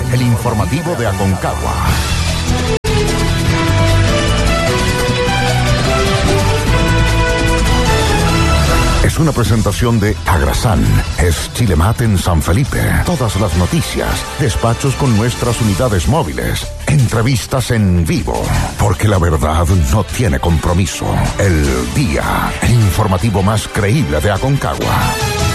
el informativo de Aconcagua. Es una presentación de Agrasan, es Chile Mate en San Felipe. Todas las noticias, despachos con nuestras unidades móviles, entrevistas en vivo, porque la verdad no tiene compromiso. El Día, el informativo más creíble de Aconcagua.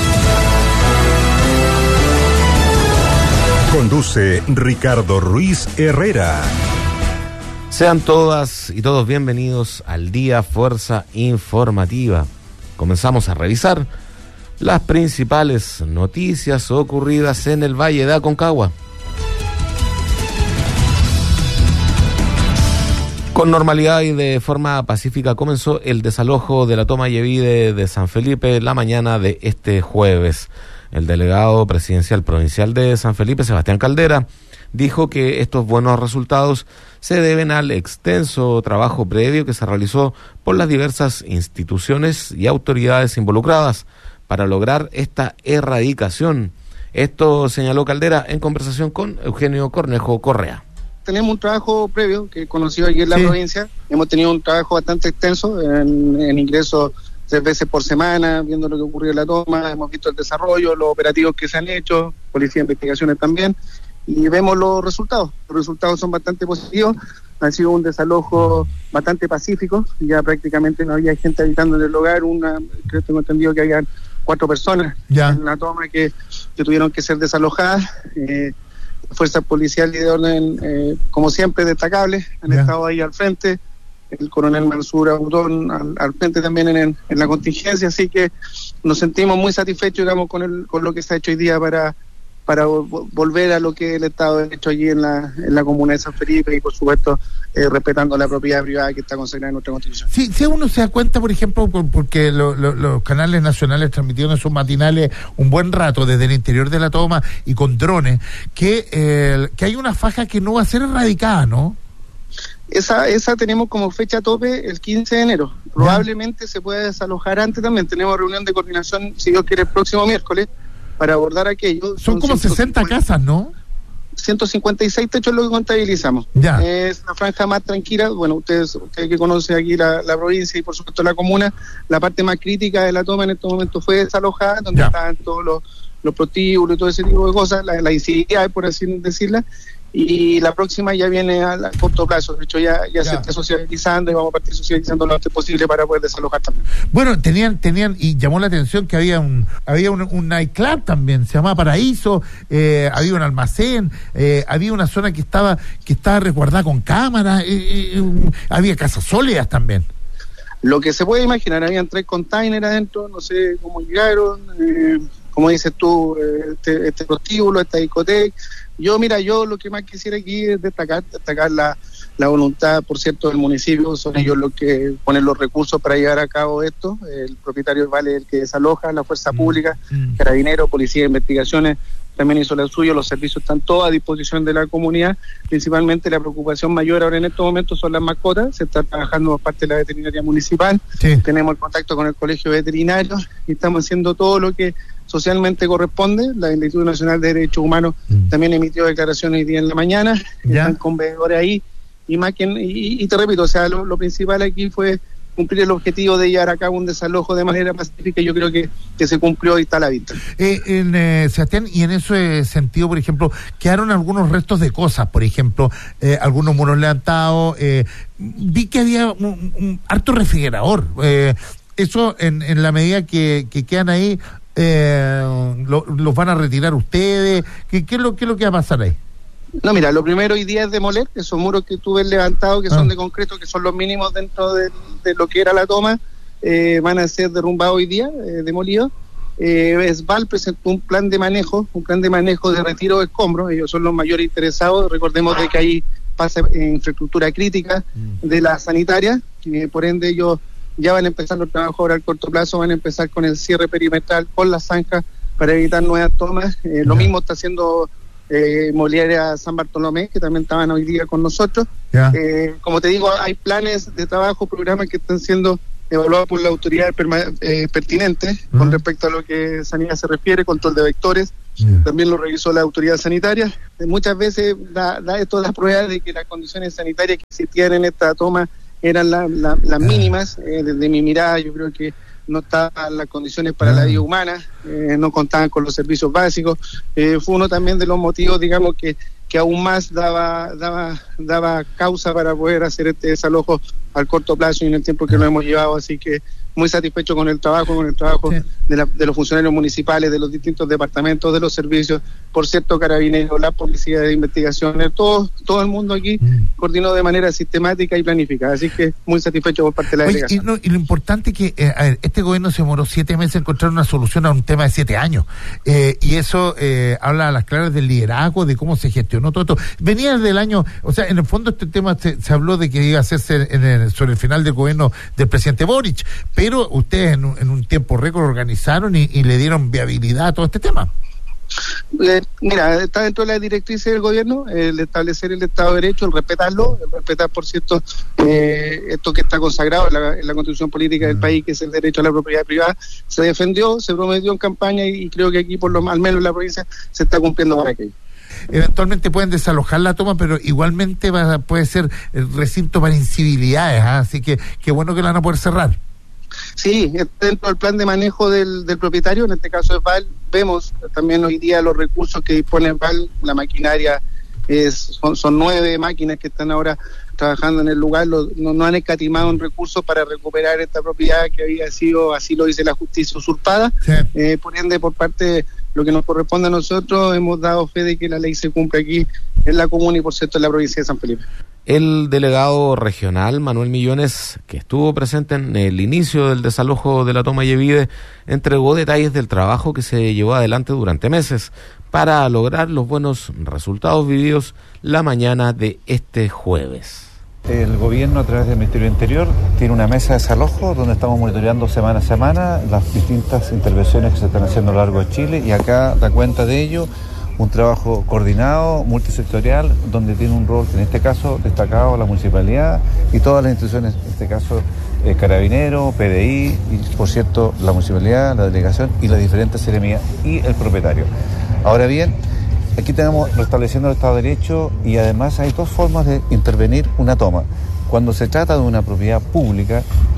Conduce Ricardo Ruiz Herrera. Sean todas y todos bienvenidos al Día Fuerza Informativa. Comenzamos a revisar las principales noticias ocurridas en el Valle de Aconcagua. Con normalidad y de forma pacífica comenzó el desalojo de la toma Yevide de San Felipe la mañana de este jueves. El delegado presidencial provincial de San Felipe, Sebastián Caldera, dijo que estos buenos resultados se deben al extenso trabajo previo que se realizó por las diversas instituciones y autoridades involucradas para lograr esta erradicación. Esto señaló Caldera en conversación con Eugenio Cornejo Correa. Tenemos un trabajo previo que conocido aquí en la provincia. Hemos tenido un trabajo bastante extenso en ingresos 3 veces por semana, viendo lo que ocurrió en la toma. Hemos visto el desarrollo, los operativos que se han hecho, policía de investigaciones también, y vemos los resultados. Los resultados son bastante positivos. Ha sido un desalojo bastante pacífico, ya prácticamente no había gente habitando en el lugar. Creo que tengo entendido que habían 4 personas en la toma que tuvieron que ser desalojadas. Fuerzas policiales y de orden, como siempre, destacables, han estado ahí al frente. El coronel Mansur Audón al frente también en la contingencia, así que nos sentimos muy satisfechos, digamos, con lo que se ha hecho hoy día para volver a lo que el Estado ha hecho allí en la comuna de San Felipe y, por supuesto, respetando la propiedad privada que está consagrada en nuestra Constitución. Sí, si uno se da cuenta, por ejemplo, porque los canales nacionales transmitieron esos matinales un buen rato desde el interior de la toma y con drones, que hay una faja que no va a ser erradicada, ¿no? Esa tenemos como fecha tope el 15 de enero. Probablemente se pueda desalojar antes también. Tenemos reunión de coordinación, si Dios quiere, el próximo miércoles para abordar aquello. Son como 60 casas, ¿no? 156 techos es lo que contabilizamos. Es la franja más tranquila. Bueno, ustedes que conocen aquí la provincia y por supuesto la comuna, la parte más crítica de la toma en estos momentos fue desalojada, donde estaban todos los prostíbulos y todo ese tipo de cosas, la incivilidad, por así decirla. Y la próxima ya viene a corto plazo. De hecho, ya se está socializando y vamos a partir socializando lo antes posible para poder desalojar también. Bueno, tenían y llamó la atención que había un nightclub también, se llamaba Paraíso, había un almacén, había una zona que estaba resguardada con cámaras, había casas sólidas también. Lo que se puede imaginar, habían 3 containers adentro, no sé cómo llegaron, como dices tú, este prostíbulo, esta discoteca. Yo lo que más quisiera aquí es destacar la voluntad, por cierto, del municipio. Son ellos los que ponen los recursos para llevar a cabo esto. El propietario vale el que desaloja, la fuerza pública, Carabineros, Policía de Investigaciones también hizo lo suyo. Los servicios están todos a disposición de la comunidad. Principalmente la preocupación mayor ahora en estos momentos son las mascotas. Se está trabajando por parte de la veterinaria municipal. Tenemos el contacto con el colegio veterinario y estamos haciendo todo lo que socialmente corresponde. La Instituto Nacional de Derechos Humanos también emitió declaraciones hoy día en la mañana. Están con veedores ahí y te repito, o sea, lo principal aquí fue cumplir el objetivo de llevar a cabo un desalojo de manera pacífica, y yo creo que se cumplió y está a la vista. Sebastián, y en ese sentido, por ejemplo, quedaron algunos restos de cosas, por ejemplo, algunos muros levantados, vi que había un harto refrigerador, eso en la medida que quedan ahí, los van a retirar ustedes. ¿Qué es lo que va a pasar ahí? No, mira, lo primero hoy día es demoler esos muros que tú ves levantados, que son de concreto, que son los mínimos dentro de lo que era la toma. Van a ser derrumbados hoy día, demolidos. Esval presentó un plan de manejo de retiro de escombros. Ellos son los mayores interesados. Recordemos de que ahí pasa infraestructura crítica de la sanitaria, por ende ellos ya van a empezar los trabajos ahora al corto plazo, van a empezar con el cierre perimetral, con las zanjas para evitar nuevas tomas. Lo mismo está haciendo Inmobiliaria San Bartolomé, que también estaban hoy día con nosotros. Como te digo, hay planes de trabajo, programas que están siendo evaluados por las autoridades pertinentes con respecto a lo que sanidad se refiere, control de vectores, también lo revisó la autoridad sanitaria. Muchas veces da esto la prueba de que las condiciones sanitarias que existían en esta toma eran las mínimas. Desde mi mirada yo creo que no estaban las condiciones para la vida humana, no contaban con los servicios básicos. Fue uno también de los motivos, digamos, que aún más daba causa para poder hacer este desalojo al corto plazo y en el tiempo que lo hemos llevado. Así que muy satisfecho con el trabajo sí, de los funcionarios municipales, de los distintos departamentos, de los servicios, por cierto, Carabineros, la Policía de Investigaciones, todo el mundo aquí coordinó de manera sistemática y planificada, así que muy satisfecho por parte de la delegación. Y lo importante es que este gobierno se demoró 7 meses en encontrar una solución a un tema de 7 años, y eso habla a las claras del liderazgo, de cómo se gestionó todo esto. Venía del año, o sea, en el fondo este tema se habló de que iba a hacerse sobre el final del gobierno del presidente Boric, pero ustedes en un tiempo récord organizaron y le dieron viabilidad a todo este tema. Mira, está dentro de las directrices del gobierno el establecer el Estado de Derecho, el respetarlo, el respetar, por cierto, esto que está consagrado en la Constitución Política del país, que es el derecho a la propiedad privada. Se defendió, se prometió en campaña y creo que aquí, al menos en la provincia, se está cumpliendo para aquello. Eventualmente pueden desalojar la toma, pero igualmente puede ser el recinto para incivilidades, así que qué bueno que la van a poder cerrar. Sí, dentro del plan de manejo del propietario, en este caso es VAL. Vemos también hoy día los recursos que dispone VAL, la maquinaria, son 9 máquinas que están ahora trabajando en el lugar, no han escatimado en recursos para recuperar esta propiedad que había sido, así lo dice la justicia, usurpada. Sí. Por ende, por parte de lo que nos corresponde a nosotros, hemos dado fe de que la ley se cumple aquí en la comuna y, por cierto, en la provincia de San Felipe. El delegado regional, Manuel Millones, que estuvo presente en el inicio del desalojo de la toma Yevide, entregó detalles del trabajo que se llevó adelante durante meses para lograr los buenos resultados vividos la mañana de este jueves. El gobierno, a través del Ministerio del Interior, tiene una mesa de desalojo donde estamos monitoreando semana a semana las distintas intervenciones que se están haciendo a lo largo de Chile, y acá da cuenta de ello un trabajo coordinado, multisectorial, donde tiene un rol, en este caso, destacado la municipalidad y todas las instituciones, en este caso, Carabineros, PDI, y por cierto, la municipalidad, la delegación y las diferentes seremías y el propietario. Ahora bien, aquí tenemos restableciendo el Estado de Derecho, y además hay 2 formas de intervenir una toma. Cuando se trata de una propiedad pública,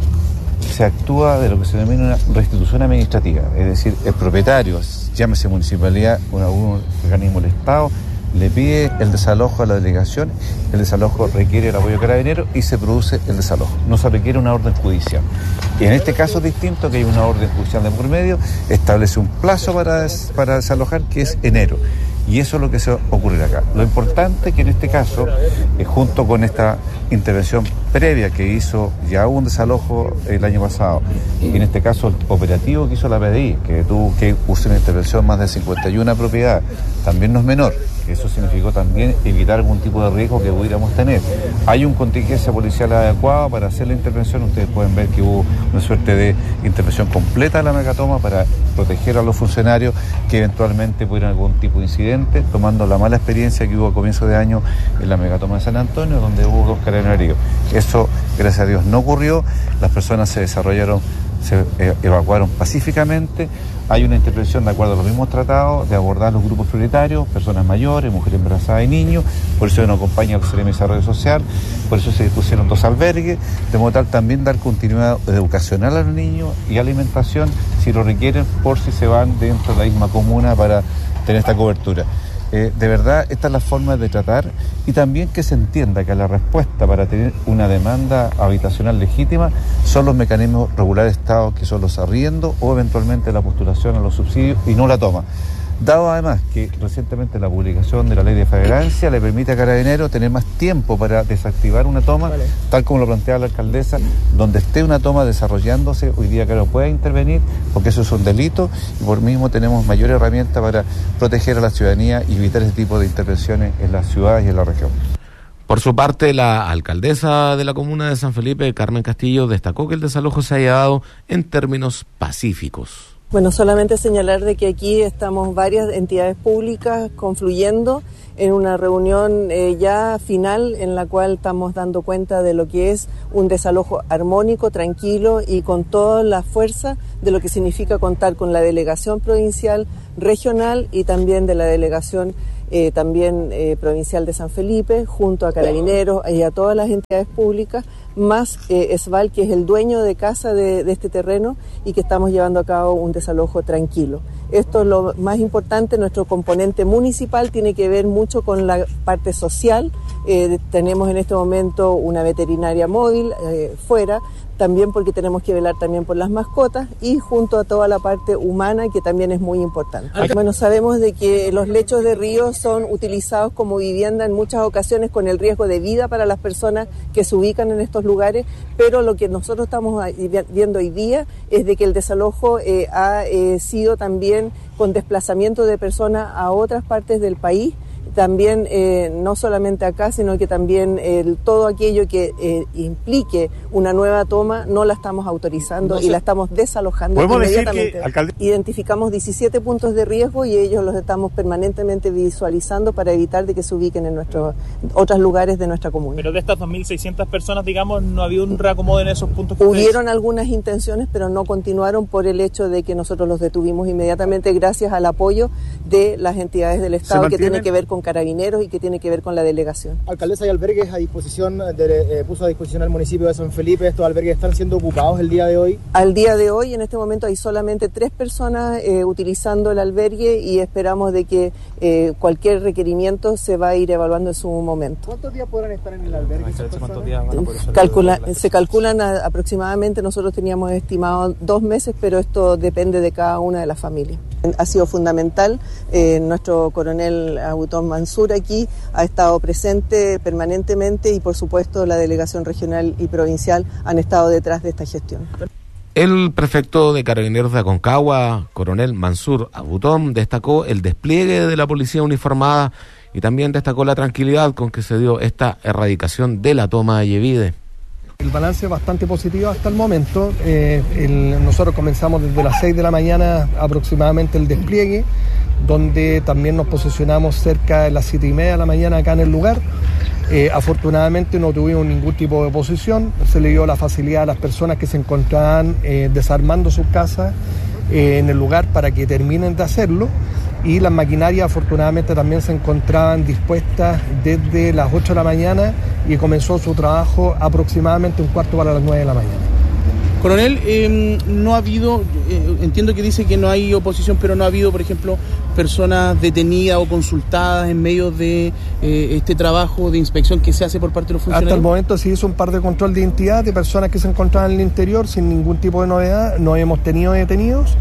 se actúa de lo que se denomina una restitución administrativa, es decir, el propietario, llámese municipalidad o algún organismo del Estado, le pide el desalojo a la delegación, el desalojo requiere el apoyo de Carabineros y se produce el desalojo. No se requiere una orden judicial. Y en este caso es distinto, que hay una orden judicial de por medio, establece un plazo para desalojar, que es enero. Y eso es lo que se va a ocurrir acá. Lo importante es que en este caso, junto con esta intervención previa que hizo, ya hubo un desalojo el año pasado, y en este caso el operativo que hizo la PDI, que tuvo que usar una intervención más de 51 propiedades, también no es menor. Eso significó también evitar algún tipo de riesgo que pudiéramos tener. Hay un contingencia policial adecuado para hacer la intervención. Ustedes pueden ver que hubo una suerte de intervención completa de la megatoma para proteger a los funcionarios que eventualmente pudieran algún tipo de incidente, tomando la mala experiencia que hubo a comienzo de año en la megatoma de San Antonio, donde hubo 2 carabineros heridos. Eso, gracias a Dios, no ocurrió. Las personas se evacuaron pacíficamente. Hay una intervención de acuerdo a los mismos tratados de abordar los grupos prioritarios, personas mayores, mujeres embarazadas y niños. Por eso nos acompaña el Seremi de Desarrollo Social, por eso se dispusieron 2 albergues, de modo tal también dar continuidad educacional a los niños y alimentación, si lo requieren, por si se van dentro de la misma comuna para tener esta cobertura. De verdad, esta es la forma de tratar, y también que se entienda que la respuesta para tener una demanda habitacional legítima son los mecanismos regulares de Estado, que son los arriendos o eventualmente la postulación a los subsidios, y no la toma. Dado además que recientemente la publicación de la ley de flagrancia le permite a Carabineros tener más tiempo para desactivar una toma, tal como lo planteaba la alcaldesa, donde esté una toma desarrollándose, hoy día Carabineros puede intervenir, porque eso es un delito, y por mismo tenemos mayor herramienta para proteger a la ciudadanía y evitar ese tipo de intervenciones en las ciudades y en la región. Por su parte, la alcaldesa de la comuna de San Felipe, Carmen Castillo, destacó que el desalojo se haya dado en términos pacíficos. Bueno, solamente señalar de que aquí estamos varias entidades públicas confluyendo en una reunión ya final en la cual estamos dando cuenta de lo que es un desalojo armónico, tranquilo y con toda la fuerza de lo que significa contar con la delegación provincial, regional y también de la delegación provincial de San Felipe, junto a Carabineros y a todas las entidades públicas, más ESVAL, que es el dueño de casa de este terreno y que estamos llevando a cabo un desalojo tranquilo. Esto es lo más importante. Nuestro componente municipal tiene que ver mucho con la parte social. Tenemos en este momento una veterinaria móvil fuera, también porque tenemos que velar también por las mascotas y junto a toda la parte humana, que también es muy importante. Bueno, sabemos de que los lechos de río son utilizados como vivienda en muchas ocasiones con el riesgo de vida para las personas que se ubican en estos lugares, pero lo que nosotros estamos viendo hoy día es de que el desalojo ha sido también con desplazamiento de personas a otras partes del país. También no solamente acá, sino que también todo aquello que implique una nueva toma no la estamos autorizando y la estamos desalojando inmediatamente. Decir que, alcalde... Identificamos 17 puntos de riesgo y ellos los estamos permanentemente visualizando para evitar de que se ubiquen en otros lugares de nuestra comuna. Pero de estas 2.600 personas, digamos, no ha habido un reacomodo en esos puntos. Hubieron algunas intenciones, pero no continuaron por el hecho de que nosotros los detuvimos inmediatamente gracias al apoyo de las entidades del Estado que tiene que ver con Carabineros y que tiene que ver con la delegación. Alcaldesa, hay albergues a disposición, puso a disposición al municipio de San Felipe. ¿Estos albergues están siendo ocupados el día de hoy? Al día de hoy, en este momento, hay solamente 3 personas utilizando el albergue y esperamos de que cualquier requerimiento se va a ir evaluando en su momento. ¿Cuántos días podrán estar en el albergue? Se calculan aproximadamente, nosotros teníamos estimado 2 meses, pero esto depende de cada una de las familias. Ha sido fundamental, nuestro coronel Abutón Mansur aquí ha estado presente permanentemente y por supuesto la delegación regional y provincial han estado detrás de esta gestión. El prefecto de Carabineros de Aconcagua, coronel Mansur Abutón, destacó el despliegue de la policía uniformada y también destacó la tranquilidad con que se dio esta erradicación de la toma de Yevide. El balance es bastante positivo hasta el momento. Nosotros comenzamos desde las 6 de la mañana aproximadamente el despliegue, donde también nos posicionamos cerca de las 7:30 de la mañana acá en el lugar. Afortunadamente no tuvimos ningún tipo de oposición, se le dio la facilidad a las personas que se encontraban desarmando sus casas en el lugar para que terminen de hacerlo, y las maquinarias afortunadamente también se encontraban dispuestas desde las 8 de la mañana y comenzó su trabajo aproximadamente 8:45 de la mañana. Coronel, no ha habido, entiendo que dice que no hay oposición, pero no ha habido, por ejemplo, personas detenidas o consultadas en medio de este trabajo de inspección que se hace por parte de los funcionarios. Hasta el momento se hizo un par de control de identidad de personas que se encontraban en el interior sin ningún tipo de novedad. No hemos tenido detenidos.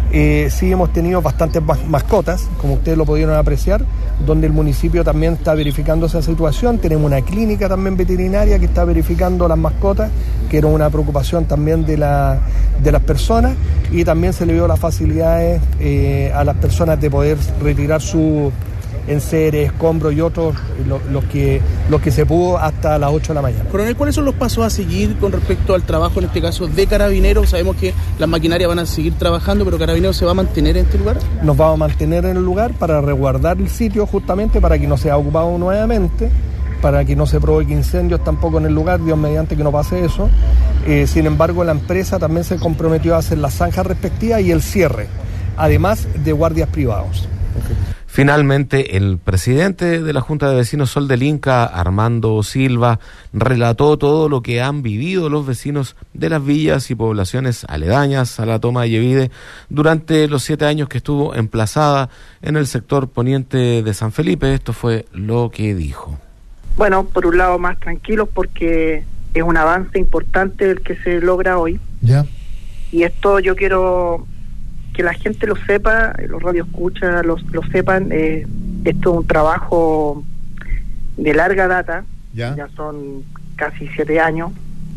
Sí hemos tenido bastantes mascotas, como ustedes lo pudieron apreciar, donde el municipio también está verificando esa situación. Tenemos una clínica también veterinaria que está verificando las mascotas, que era una preocupación también de las personas, y también se le dio las facilidades a las personas de poder retirar su enseres, escombros y otros, los que se pudo hasta las 8 de la mañana. Coronel, ¿cuáles son los pasos a seguir con respecto al trabajo, en este caso, de Carabineros? Sabemos que las maquinarias van a seguir trabajando, pero ¿Carabineros se va a mantener en este lugar? Nos vamos a mantener en el lugar para resguardar el sitio, justamente para que no sea ocupado nuevamente, para que no se provoque incendios tampoco en el lugar, Dios mediante que no pase eso. Sin embargo, la empresa también se comprometió a hacer las zanjas respectivas y el cierre, además de guardias privados. Okay. Finalmente, el presidente de la Junta de Vecinos Sol del Inca, Armando Silva, relató todo lo que han vivido los vecinos de las villas y poblaciones aledañas a la toma de Yevide durante los 7 años que estuvo emplazada en el sector poniente de San Felipe. Esto fue lo que dijo. Bueno, por un lado más tranquilos porque es un avance importante el que se logra hoy. Ya. Y esto yo quiero que la gente lo sepa, los radioescuchas lo sepan. Esto es un trabajo de larga data, ya son casi 7 años,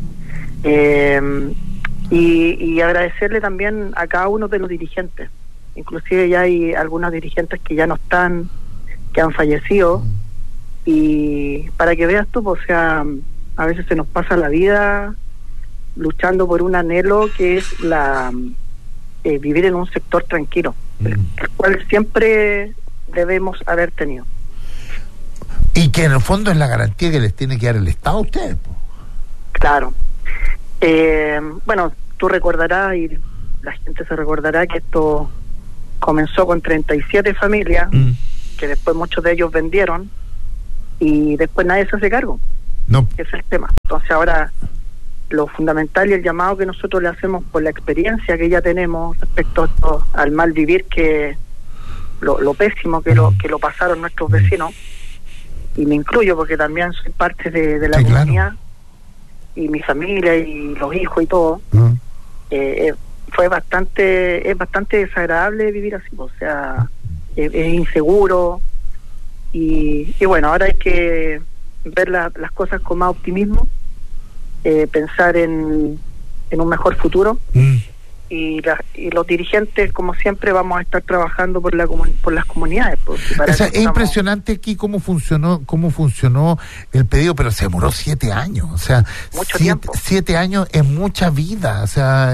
y agradecerle también a cada uno de los dirigentes. Inclusive ya hay algunos dirigentes que ya no están, que han fallecido, y para que veas tú, pues, o sea, a veces se nos pasa la vida luchando por un anhelo que es vivir en un sector tranquilo, el cual siempre debemos haber tenido. Y que en el fondo es la garantía que les tiene que dar el Estado a ustedes. Claro. Bueno, tú recordarás y la gente se recordará que esto comenzó con 37 familias, que después muchos de ellos vendieron y después nadie se hace cargo. No. Ese es el tema. Entonces ahora lo fundamental y el llamado que nosotros le hacemos por la experiencia que ya tenemos respecto a esto, al mal vivir, que lo pésimo que lo pasaron nuestros vecinos, y me incluyo porque también soy parte de la comunidad, claro. Y mi familia y los hijos y todo, es bastante desagradable vivir así, o sea, es inseguro, y bueno, ahora hay que ver las cosas con más optimismo, pensar en un mejor futuro, y los dirigentes, como siempre, vamos a estar trabajando por las comunidades. Es impresionante aquí cómo funcionó el pedido, pero se demoró 7 años, o sea, mucho tiempo. 7 años es mucha vida, o sea,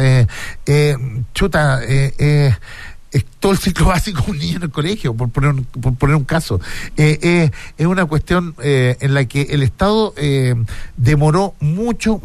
es todo el ciclo básico de un niño en el colegio, por poner un caso. Es una cuestión en la que el Estado demoró mucho,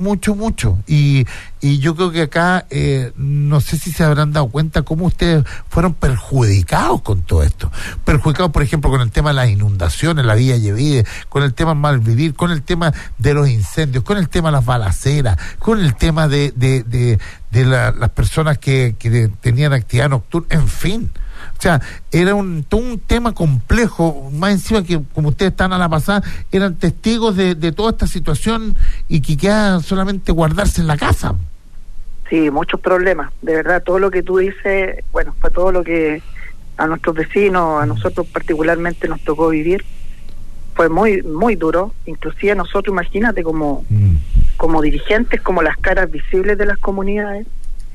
y yo creo que acá no sé si se habrán dado cuenta cómo ustedes fueron perjudicados con todo esto. Perjudicados, por ejemplo, con el tema de las inundaciones, la Villa Yevide, con el tema mal vivir, con el tema de los incendios, con el tema de las balaceras, con el tema de las personas que tenían actividad nocturna, en fin. O sea, era todo un tema complejo, más encima que, como ustedes están a la pasada, eran testigos de toda esta situación, y que queda solamente guardarse en la casa. Sí, muchos problemas, de verdad, todo lo que tú dices, bueno, fue todo lo que a nuestros vecinos, a nosotros particularmente nos tocó vivir. Fue muy, muy duro, inclusive nosotros, imagínate, como dirigentes, como las caras visibles de las comunidades,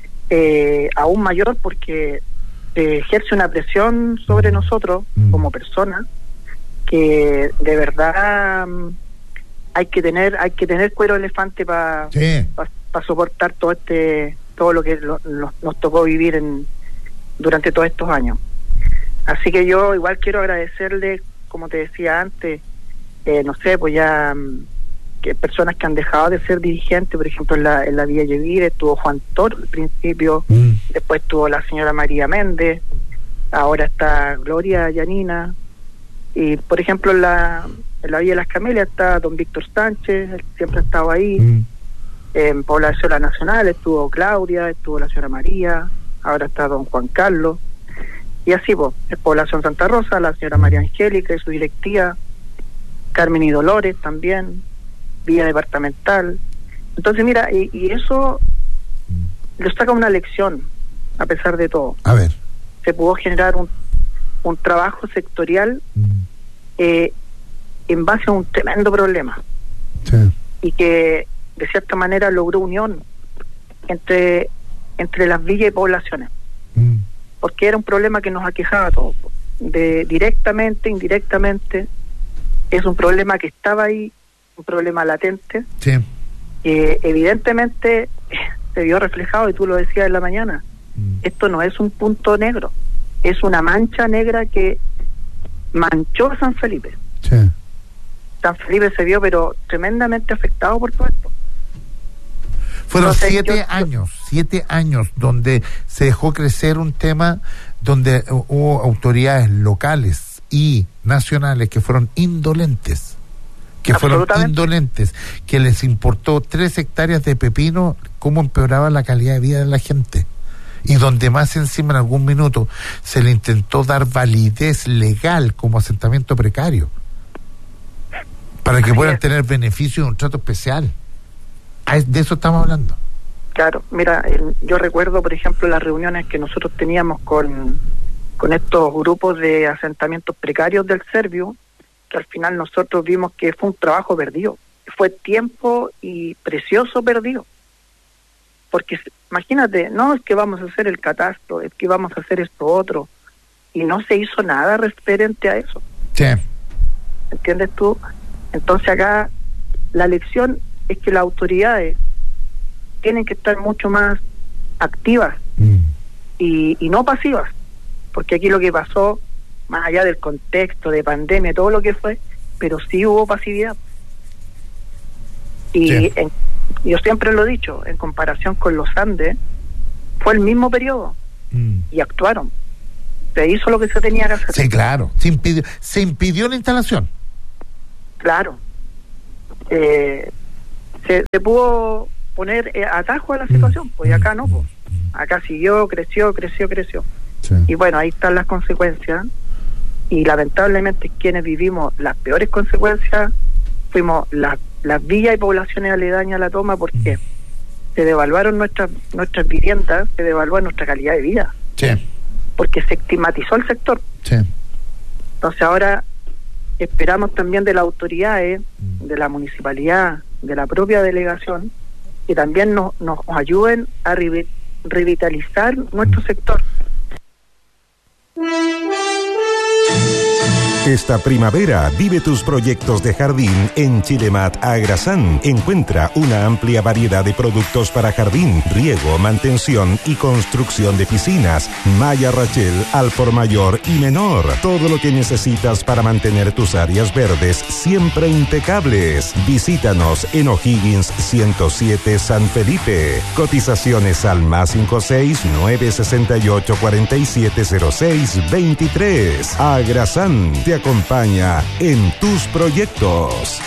aún mayor, porque ejerce una presión sobre nosotros como personas, que de verdad hay que tener cuero de elefante para soportar todo lo que nos tocó vivir durante todos estos años. Así que yo igual quiero agradecerle, como te decía antes, no sé, pues ya que personas que han dejado de ser dirigentes, por ejemplo en la Villa Yevide estuvo Juan Toro al principio, después estuvo la señora María Méndez, ahora está Gloria Yanina, y por ejemplo en la Villa de las Camelias está don Víctor Sánchez, él siempre ha estado ahí. En Población Nacional estuvo Claudia, estuvo la señora María, ahora está don Juan Carlos, y así pues, en Población Santa Rosa la señora María Angélica y su directiva, Carmen y Dolores también, Vía Departamental. Entonces mira, y eso le saca una lección, a pesar de todo. A ver, se pudo generar un trabajo sectorial en base a un tremendo problema, y que de cierta manera logró unión entre las villas y poblaciones, porque era un problema que nos aquejaba a todos, directamente, indirectamente. Es un problema que estaba ahí, un problema latente, que evidentemente se vio reflejado, y tú lo decías en la mañana, esto no es un punto negro, es una mancha negra que manchó a San Felipe. San Felipe se vio pero tremendamente afectado por todo esto. Fueron 7 años donde se dejó crecer un tema, donde hubo autoridades locales y nacionales que fueron indolentes, que les importó 3 hectáreas de pepino, cómo empeoraba la calidad de vida de la gente, y donde más encima en algún minuto se le intentó dar validez legal como asentamiento precario, para que puedan tener beneficio de un trato especial. De eso estamos hablando. Claro, mira, yo recuerdo, por ejemplo, las reuniones que nosotros teníamos con estos grupos de asentamientos precarios del Servio, que al final nosotros vimos que fue un trabajo perdido, fue tiempo y precioso perdido, porque imagínate, no es que vamos a hacer el catastro, es que vamos a hacer esto otro, y no se hizo nada referente a eso. ¿Entiendes tú? Entonces acá la lección es que las autoridades tienen que estar mucho más activas y no pasivas, porque aquí lo que pasó, más allá del contexto de pandemia, todo lo que fue, pero sí hubo pasividad. Y yo siempre lo he dicho, en comparación con los Andes, fue el mismo periodo y actuaron. Se hizo lo que se tenía que hacer. Sí, claro. Se impidió la instalación. Claro. Se pudo poner atajo a la situación, pues acá no, pues. Acá siguió, creció. Sí. Y bueno, ahí están las consecuencias. Y lamentablemente quienes vivimos las peores consecuencias fuimos las villas y poblaciones aledañas a la toma, porque se devaluaron nuestras viviendas, se devaluó nuestra calidad de vida. Sí. Porque se estigmatizó el sector. Sí. Entonces ahora esperamos también de las autoridades, de la municipalidad, de la propia delegación, que también nos ayuden a revitalizar nuestro sector. Esta primavera vive tus proyectos de jardín en Chilemat Agrasán. Encuentra una amplia variedad de productos para jardín, riego, mantención y construcción de piscinas, malla rachel al por mayor y menor. Todo lo que necesitas para mantener tus áreas verdes siempre impecables. Visítanos en O'Higgins 107 San Felipe. Cotizaciones al +56 968 4706 23. Agrasán te acompaña en tus proyectos.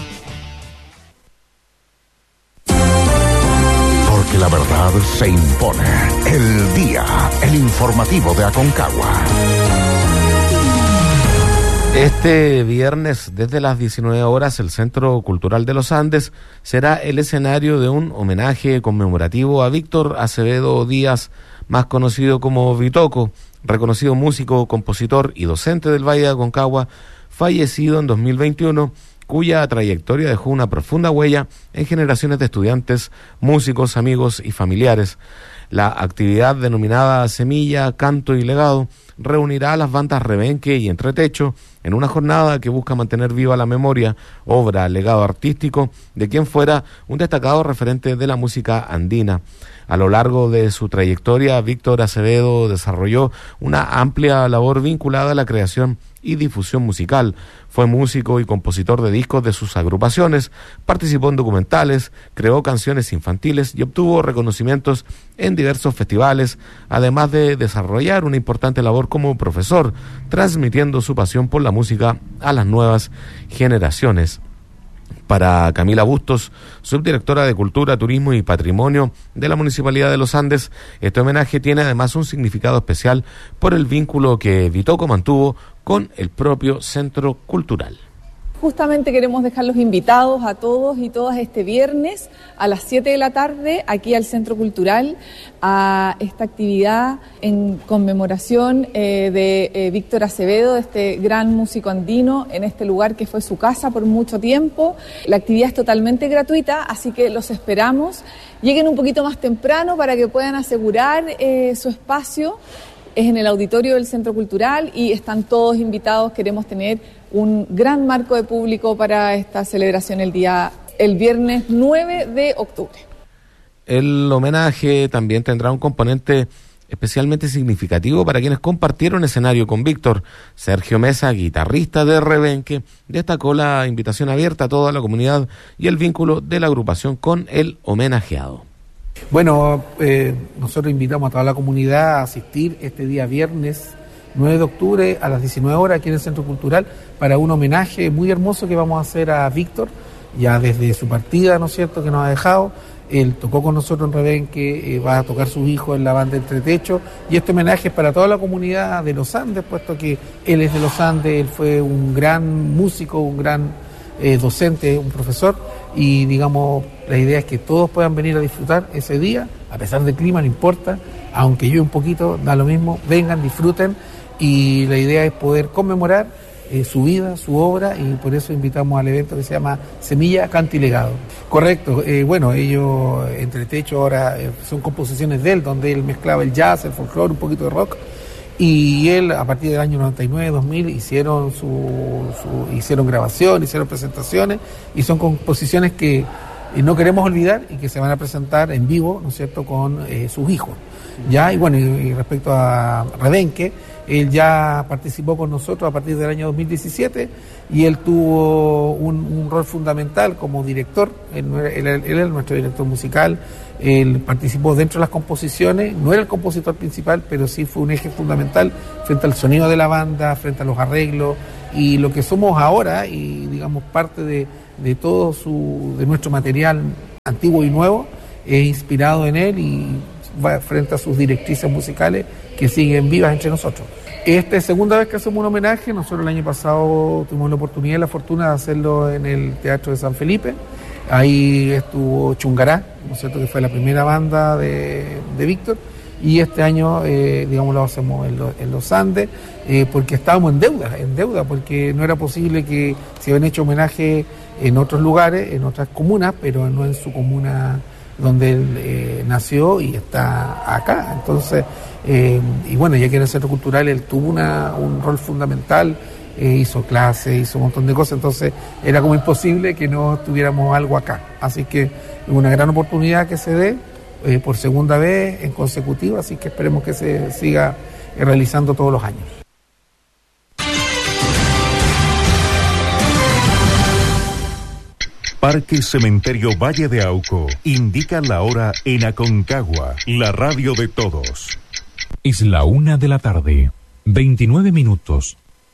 Porque la verdad se impone. El día, el informativo de Aconcagua. Este viernes, desde las 19 horas, el Centro Cultural de los Andes será el escenario de un homenaje conmemorativo a Víctor Acevedo Díaz, más conocido como Vitoco, reconocido músico, compositor y docente del Valle de Aconcagua, fallecido en 2021, cuya trayectoria dejó una profunda huella en generaciones de estudiantes, músicos, amigos y familiares. La actividad denominada Semilla, Canto y Legado reunirá a las bandas Rebenque y Entretecho en una jornada que busca mantener viva la memoria, obra, legado artístico de quien fuera un destacado referente de la música andina. A lo largo de su trayectoria, Víctor Acevedo desarrolló una amplia labor vinculada a la creación y difusión musical. Fue músico y compositor de discos de sus agrupaciones, participó en documentales, creó canciones infantiles y obtuvo reconocimientos en diversos festivales, además de desarrollar una importante labor como profesor, transmitiendo su pasión por la música a las nuevas generaciones. Para Camila Bustos, subdirectora de Cultura, Turismo y Patrimonio de la Municipalidad de Los Andes, este homenaje tiene además un significado especial por el vínculo que Vitoco mantuvo con el propio centro cultural. Justamente queremos dejarlos invitados a todos y todas este viernes a las 7 de la tarde aquí al Centro Cultural a esta actividad en conmemoración de Víctor Acevedo, este gran músico andino en este lugar que fue su casa por mucho tiempo. La actividad es totalmente gratuita, así que los esperamos. Lleguen un poquito más temprano para que puedan asegurar su espacio. Es en el auditorio del Centro Cultural y están todos invitados. Queremos tener un gran marco de público para esta celebración el viernes 9 de octubre. El homenaje también tendrá un componente especialmente significativo para quienes compartieron escenario con Víctor. Sergio Mesa, guitarrista de Rebenque, destacó la invitación abierta a toda la comunidad y el vínculo de la agrupación con el homenajeado. Bueno, nosotros invitamos a toda la comunidad a asistir este día viernes 9 de octubre a las 19 horas aquí en el Centro Cultural para un homenaje muy hermoso que vamos a hacer a Víctor, ya desde su partida, ¿no es cierto?, que nos ha dejado. Él tocó con nosotros en Rebenque, va a tocar su hijo en la banda Entretecho, y este homenaje es para toda la comunidad de los Andes, puesto que él es de los Andes, él fue un gran músico, un gran docente, un profesor, y digamos, la idea es que todos puedan venir a disfrutar ese día, a pesar del clima, no importa, aunque llueve un poquito, da lo mismo, vengan, disfruten, y la idea es poder conmemorar su vida, su obra, y por eso invitamos al evento que se llama Semilla, Canto y Legado. Correcto, bueno, ellos, Entretecho ahora son composiciones de él, donde él mezclaba el jazz, el folclore, un poquito de rock, y él a partir del año 99, 2000 hicieron grabación, hicieron presentaciones, y son composiciones que no queremos olvidar y que se van a presentar en vivo, ¿no es cierto?, con sus hijos. ¿Ya? Y bueno, y respecto a Rebenque, él ya participó con nosotros a partir del año 2017 y él tuvo un rol fundamental como director. Él era nuestro director musical, él participó dentro de las composiciones, no era el compositor principal, pero sí fue un eje fundamental frente al sonido de la banda, frente a los arreglos, y lo que somos ahora, y digamos parte de todo de nuestro material antiguo y nuevo, es inspirado en él y va frente a sus directrices musicales que siguen vivas entre nosotros. Esta es segunda vez que hacemos un homenaje. Nosotros el año pasado tuvimos la oportunidad y la fortuna de hacerlo en el Teatro de San Felipe. Ahí estuvo Chungará, ¿no es cierto?, que fue la primera banda de Víctor, y este año, digamos, lo hacemos en los Andes, porque estábamos en deuda, porque no era posible que se habían hecho homenaje en otros lugares, en otras comunas, pero no en su comuna donde él nació y está acá. Entonces, y bueno, ya que en el Centro Cultural él tuvo un rol fundamental, hizo clases, hizo un montón de cosas, entonces era como imposible que no tuviéramos algo acá. Así que es una gran oportunidad que se dé por segunda vez en consecutiva, así que esperemos que se siga realizando todos los años. Parque Cementerio Valle de Auco indica la hora en Aconcagua, la radio de todos. Es la 1:00 p.m, 29 minutos.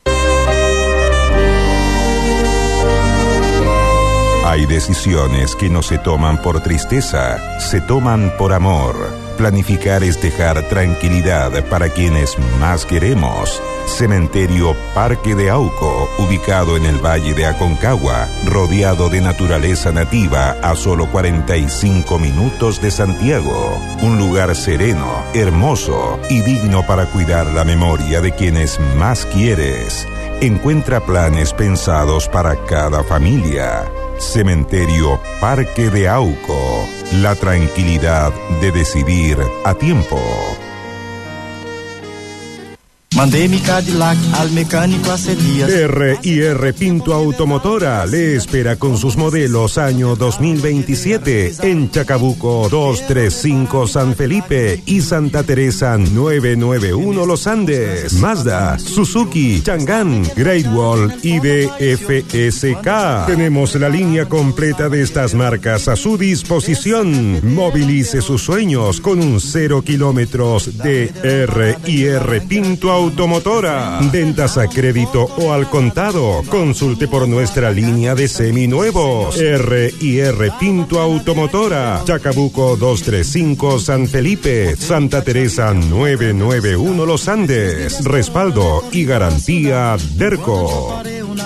Hay decisiones que no se toman por tristeza, se toman por amor. Planificar es dejar tranquilidad para quienes más queremos. Cementerio Parque de Auco, ubicado en el Valle de Aconcagua, rodeado de naturaleza nativa a solo 45 minutos de Santiago. Un lugar sereno, hermoso y digno para cuidar la memoria de quienes más quieres. Encuentra planes pensados para cada familia. Cementerio Parque de Auco, la tranquilidad de decidir a tiempo. Mandé mi Cadillac al mecánico hace días. R&R Pinto Automotora le espera con sus modelos año 2027 en Chacabuco 235 San Felipe y Santa Teresa 991 Los Andes. Mazda, Suzuki, Chang'an, Great Wall y DFSK. Tenemos la línea completa de estas marcas a su disposición. Movilice sus sueños con un 0 kilómetros de R&R Pinto Automotora. Ventas a crédito o al contado. Consulte por nuestra línea de seminuevos. R&R Pinto Automotora. Chacabuco 235 San Felipe. Santa Teresa 991 Los Andes. Respaldo y garantía Derco.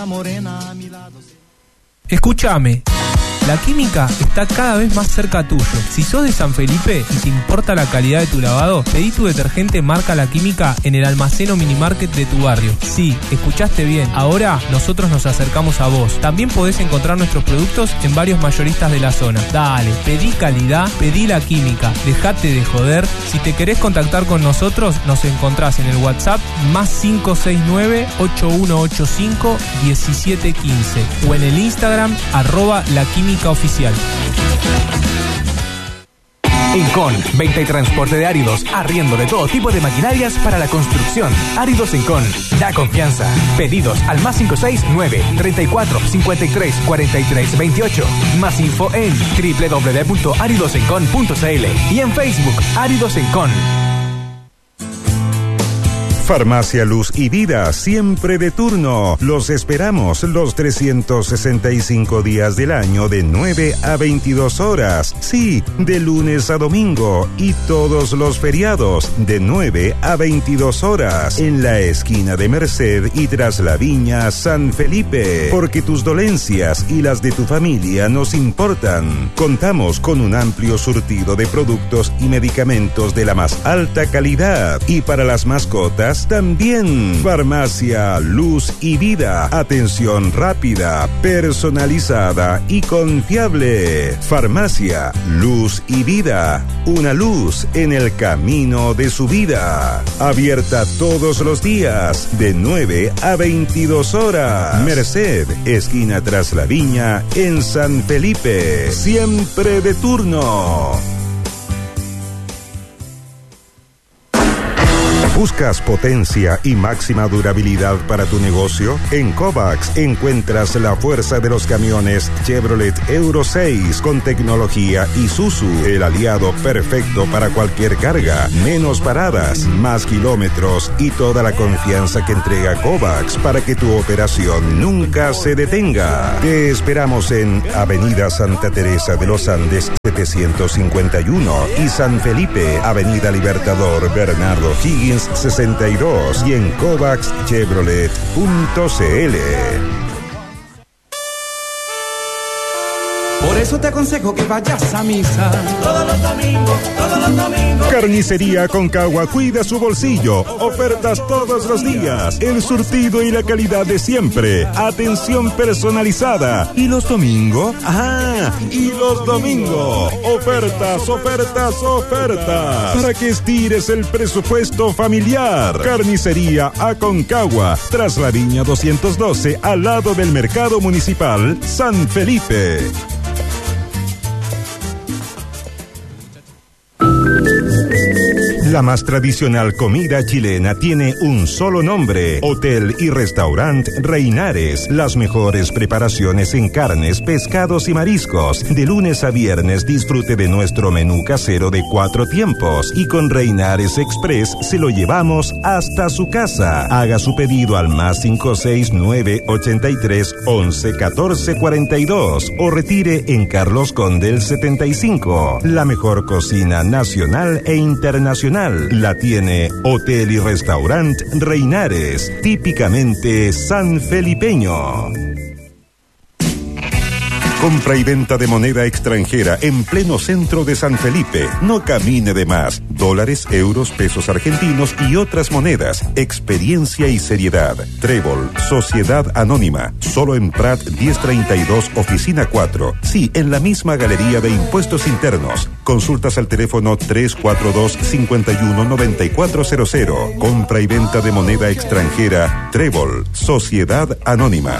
Escúchame. La química está cada vez más cerca tuyo. Si sos de San Felipe y te importa la calidad de tu lavado, pedí tu detergente marca La Química en el almacén o minimarket de tu barrio. Sí, escuchaste bien. Ahora nosotros nos acercamos a vos. También podés encontrar nuestros productos en varios mayoristas de la zona. Dale, pedí calidad, pedí La Química. Dejate de joder. Si te querés contactar con nosotros, nos encontrás en el WhatsApp +569-8185-1715 o en el Instagram @laquímicaoficial. Encon, venta y transporte de áridos, arriendo de todo tipo de maquinarias para la construcción. Áridos Encon, da confianza. Pedidos al +569-34-53-43-28. Más info en www.aridosencon.cl y en Facebook Áridos Encon. Farmacia Luz y Vida, siempre de turno. Los esperamos los 365 días del año de 9 a 22 horas. Sí, de lunes a domingo y todos los feriados de 9 a 22 horas. En la esquina de Merced y tras la Viña San Felipe. Porque tus dolencias y las de tu familia nos importan. Contamos con un amplio surtido de productos y medicamentos de la más alta calidad. Y para las mascotas, días. También Farmacia Luz y Vida. Atención rápida, personalizada y confiable. Farmacia Luz y Vida. Una luz en el camino de su vida. Abierta todos los días, de 9 a 22 horas. Merced, esquina Tras la Viña, en San Felipe. Siempre de turno. ¿Buscas potencia y máxima durabilidad para tu negocio? En Kovacs encuentras la fuerza de los camiones Chevrolet Euro 6 con tecnología Isuzu, el aliado perfecto para cualquier carga. Menos paradas, más kilómetros y toda la confianza que entrega Kovacs para que tu operación nunca se detenga. Te esperamos en Avenida Santa Teresa de los Andes 751 y San Felipe, Avenida Libertador Bernardo Higgins 62 y en kovacschevrolet.cl. Por eso te aconsejo que vayas a misa todos los domingos, todos los domingos. Carnicería Aconcagua cuida su bolsillo. Ofertas todos los días. El surtido y la calidad de siempre. Atención personalizada. ¿Y los domingos? ¡Ah! ¡Y los domingos! Ofertas, ofertas, ofertas. Para que estires el presupuesto familiar. Carnicería Aconcagua. Tras la Viña 212, al lado del Mercado Municipal San Felipe. La más tradicional comida chilena tiene un solo nombre: Hotel y Restaurant Reinares. Las mejores preparaciones en carnes, pescados y mariscos. De lunes a viernes disfrute de nuestro menú casero de 4 tiempos. Y con Reinares Express se lo llevamos hasta su casa. Haga su pedido al más 569 83 11 14 42 o retire en Carlos Condel 75. La mejor cocina nacional e internacional la tiene Hotel y Restaurant Reinares, típicamente sanfelipeño. Compra y venta de moneda extranjera en pleno centro de San Felipe. No camine de más. Dólares, euros, pesos argentinos y otras monedas. Experiencia y seriedad. Trébol, Sociedad Anónima. Solo en Prat 1032, Oficina 4. Sí, en la misma Galería de Impuestos Internos. Consultas al teléfono 342-51-9400. Compra y venta de moneda extranjera. Trébol, Sociedad Anónima.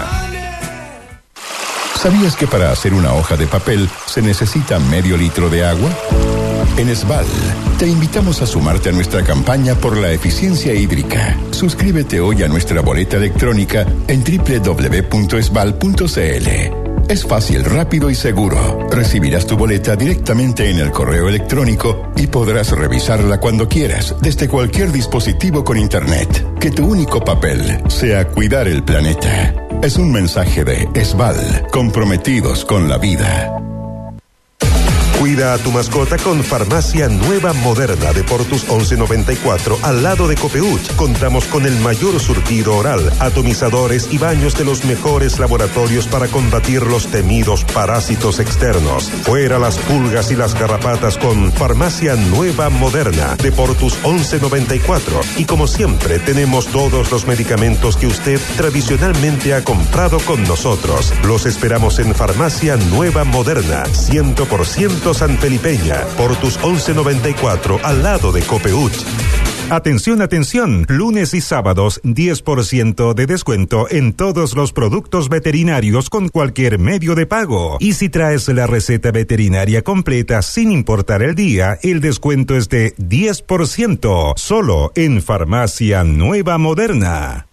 ¿Sabías que para hacer una hoja de papel se necesita medio litro de agua? En Esval, te invitamos a sumarte a nuestra campaña por la eficiencia hídrica. Suscríbete hoy a nuestra boleta electrónica en www.esval.cl. Es fácil, rápido y seguro. Recibirás tu boleta directamente en el correo electrónico y podrás revisarla cuando quieras, desde cualquier dispositivo con internet. Que tu único papel sea cuidar el planeta. Es un mensaje de Esval, comprometidos con la vida. Cuida a tu mascota con Farmacia Nueva Moderna de Portus 1194 al lado de Copeuch. Contamos con el mayor surtido oral, atomizadores y baños de los mejores laboratorios para combatir los temidos parásitos externos. Fuera las pulgas y las garrapatas con Farmacia Nueva Moderna de Portus 1194. Y como siempre tenemos todos los medicamentos que usted tradicionalmente ha comprado con nosotros. Los esperamos en Farmacia Nueva Moderna, 100% sanfelipeña, Portus 1194, al lado de Copeuch. Atención, atención, lunes y sábados 10% de descuento en todos los productos veterinarios con cualquier medio de pago. Y si traes la receta veterinaria completa sin importar el día, el descuento es de 10%, solo en Farmacia Nueva Moderna.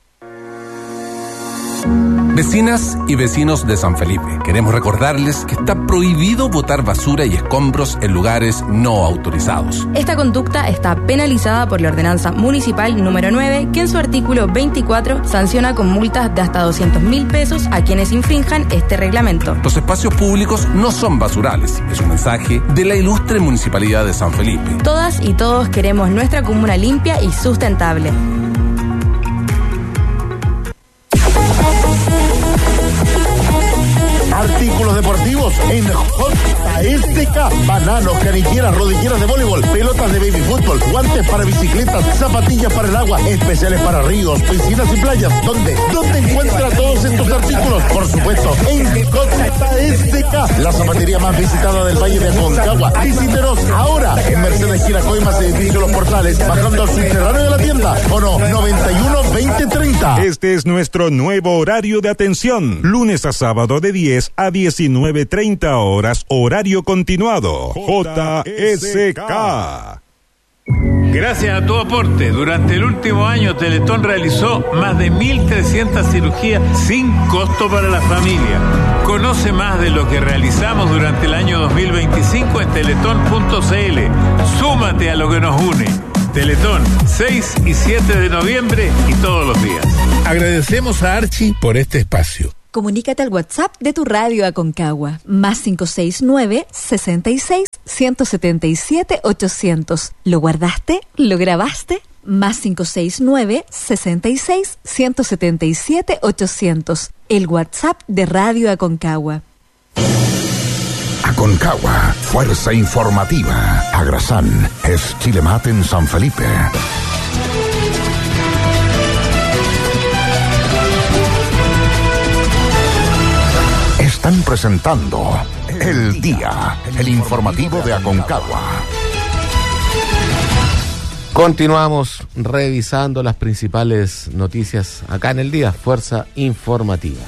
Vecinas y vecinos de San Felipe, queremos recordarles que está prohibido botar basura y escombros en lugares no autorizados. Esta conducta está penalizada por la Ordenanza Municipal número 9, que en su artículo 24 sanciona con multas de hasta 200.000 pesos a quienes infrinjan este reglamento. Los espacios públicos no son basurales, es un mensaje de la ilustre Municipalidad de San Felipe. Todas y todos queremos nuestra comuna limpia y sustentable. Artículos deportivos en JS SK. Bananos, canilleras, rodilleras de voleibol, pelotas de baby fútbol, guantes para bicicletas, zapatillas para el agua, especiales para ríos, piscinas y playas. ¿Dónde encuentra todos estos artículos? Por supuesto, en JSK, la zapatería más visitada del Valle de Aconcagua. Visítenos ahora en Mercedes Giracoimas, edificio Los Portales, bajando al subterráneo de la tienda. O no, 91-2030. Este es nuestro nuevo horario de atención. Lunes a sábado de 10 a 19:30 horas, horario continuado. JSK. Gracias a tu aporte, durante el último año Teletón realizó más de 1.300 cirugías sin costo para la familia. Conoce más de lo que realizamos durante el año 2025 en teletón.cl. Súmate a lo que nos une. Teletón, 6 y 7 de noviembre y todos los días. Agradecemos a Archie por este espacio. Comunícate al WhatsApp de tu radio Aconcagua, más 569-66-177-800. ¿Lo guardaste? ¿Lo grabaste? Más 569-66-177-800. El WhatsApp de Radio Aconcagua. Aconcagua, fuerza informativa. Agrasán es Chilemat en San Felipe. Están presentando El Día, el informativo de Aconcagua. Continuamos revisando las principales noticias acá en El Día, fuerza informativa.